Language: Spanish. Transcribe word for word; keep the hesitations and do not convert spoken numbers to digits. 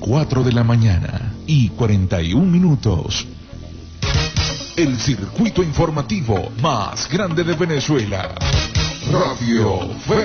cuatro de la mañana y cuarenta y un minutos. El circuito informativo más grande de Venezuela. Radio Fe.